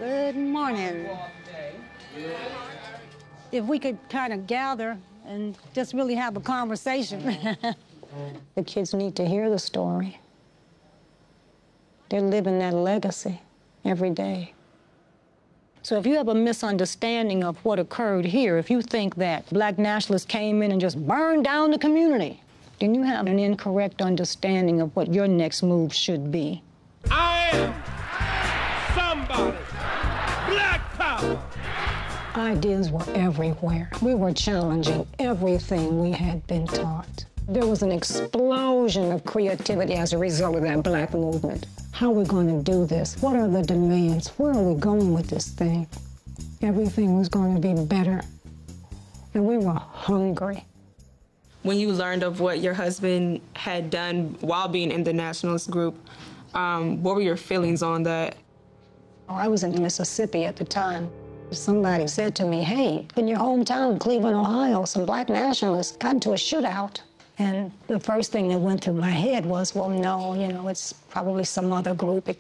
Good morning. If we could kind of gather and just really have a conversation. The kids need to hear the story. They're living that legacy every day. So if you have a misunderstanding of what occurred here, if you think that black nationalists came in and just burned down the community, then you have an incorrect understanding of what your next move should be. I am somebody. Black power. Ideas were everywhere. We were challenging everything we had been taught. There was an explosion of creativity as a result of that black movement. How are we going to do this? What are the demands? Where are we going with this thing? Everything was going to be better. And we were hungry. When you learned of what your husband had done while being in the nationalist group, what were your feelings on that? I was in Mississippi at the time. Somebody said to me, hey, in your hometown, Cleveland, Ohio, some black nationalists got into a shootout. And the first thing that went through my head was, well, no, it's probably some other group. It